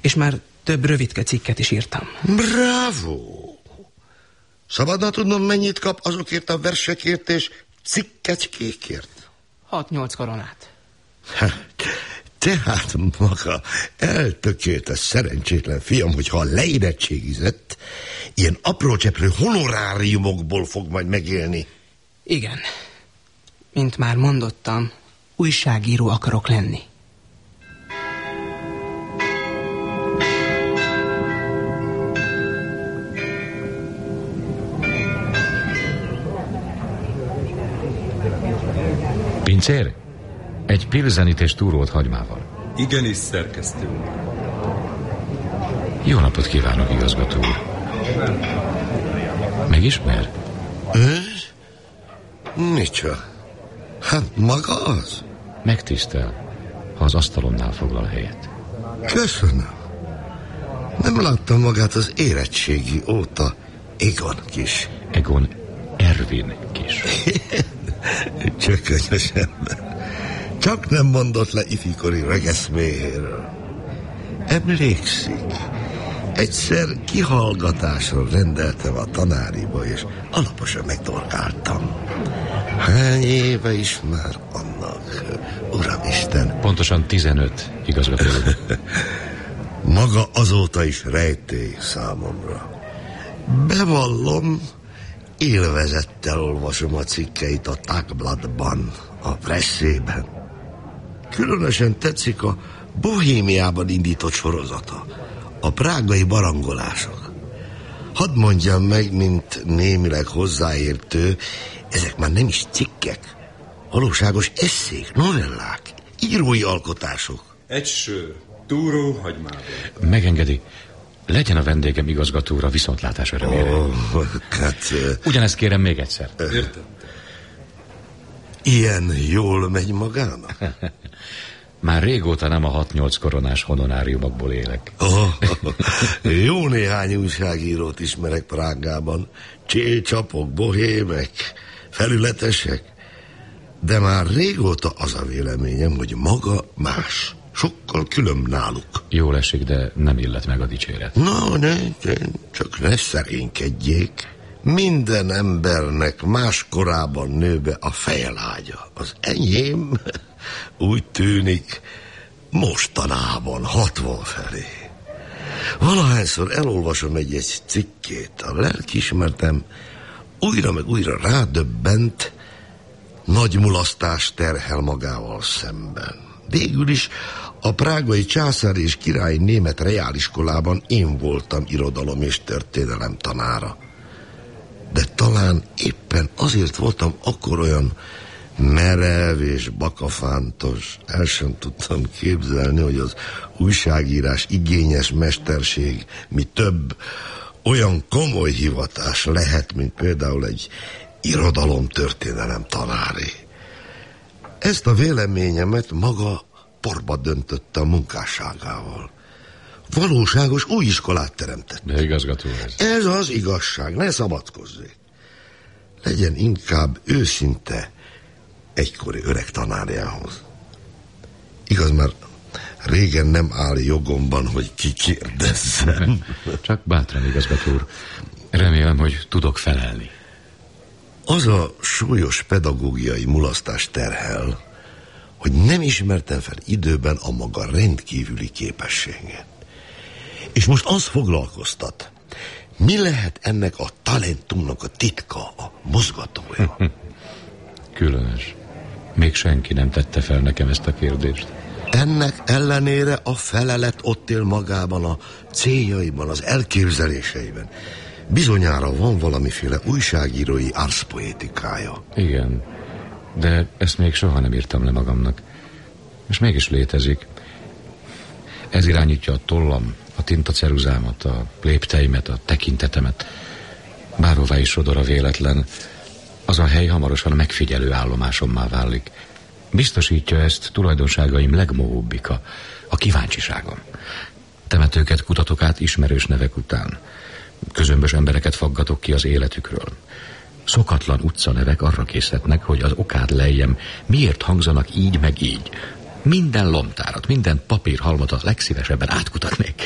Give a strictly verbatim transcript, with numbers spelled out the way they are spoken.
És már több rövidke cikket is írtam. Bravo! Szabadna tudnom, mennyit kap azokért a versekért és cikkecskékért? Hat-nyolc koronát. Tehát maga eltökélt a szerencsétlen fiam, hogyha leérettségizett, ilyen aprócseprő honoráriumokból fog majd megélni. Igen. Mint már mondottam, újságíró akarok lenni. Pincér? Egy pilzenit és túrót hagymával. Igenis, szerkesztő úr. Jó napot kívánok, igazgató úr. Megismer? Ez? Nicsa. Hát maga az? Megtisztel, ha az asztalomnál foglal helyet. Köszönöm. Nem láttam magát az érettségi óta. Egon kis. Egon Ervin kis. Csökönyös ember. Csak nem mondott le ifjúkori regeszméhéről. Emlékszik, egyszer kihallgatásról rendeltem a tanáriba, és alaposan megdorgáltam. Hány éve is már annak, Uramisten? Pontosan tizenöt, igazgató úr. Maga azóta is rejtély számomra. Bevallom, élvezettel olvasom a cikkeit a Tagbladban, a presszében. Különösen tetszik a Bohémiában indított sorozata, a prágai barangolások. Hadd mondjam meg, mint némileg hozzáértő, ezek már nem is cikkek, valóságos esszék, novellák, írói alkotások. Egy sör, túró hagymával. Megengedi, legyen a vendégem igazgatóra viszontlátás örömére. Oh, hát, ugyanezt kérem még egyszer. Értem. Ilyen jól megy magának? Már régóta nem a hat-nyolc koronás honoráriumokból élek. Oh, jó néhány újságírót ismerek Prágában. Csélcsapok, bohémek, felületesek. De már régóta az a véleményem, hogy maga más. Sokkal különb náluk. Jól esik, de nem illet meg a dicséret. Na, ne, ne, csak ne szerénykedjék. Minden embernek más korában nő be a fejelágya. Az enyém úgy tűnik mostanában, hatvan felé. Valahányszor elolvasom egy-egy cikkét, a lelkiismertem újra meg újra rádöbbent, nagy mulasztás terhel magával szemben. Végül is a prágai császári és királyi német reáliskolában én voltam irodalom és történelem tanára. De talán éppen azért voltam akkor olyan merev és bakafántos, el sem tudtam képzelni, hogy az újságírás igényes mesterség, mi több, olyan komoly hivatás lehet, mint például egy irodalomtörténelem tanáré. Ezt a véleményemet maga porba döntötte a munkásságával. Valóságos új iskolát teremtett. De igazgató ez. Ez az igazság, ne szabadkozzék. Legyen inkább őszinte egykori öreg tanárjához. Igaz, már régen nem áll jogomban, hogy kikérdezzem. Csak bátran, igazgató úr. Remélem, hogy tudok felelni. Az a súlyos pedagógiai mulasztás terhel, hogy nem ismertem fel időben a maga rendkívüli képességet. És most az foglalkoztat, mi lehet ennek a talentumnak a titka, a mozgatója? Különös. Még senki nem tette fel nekem ezt a kérdést. Ennek ellenére a felelet ott él magában, a céljaiban, az elképzeléseiben. Bizonyára van valamiféle újságírói árszpoétikája. Igen, de ezt még soha nem írtam le magamnak. És mégis létezik. Ez irányítja a tollam, a tintaceruzámat, a lépteimet, a tekintetemet. Bárhová is sodor a véletlen, az a hely hamarosan megfigyelő állomásommá válik. Biztosítja ezt tulajdonságaim legmohóbbika, a kíváncsiságom. Temetőket kutatok át ismerős nevek után. Közömbös embereket faggatok ki az életükről. Szokatlan utcanevek arra készíthetnek, hogy az okát lejjem, miért hangzanak így meg így. Minden lomtárat, minden papírhalmot a legszívesebben átkutatnék.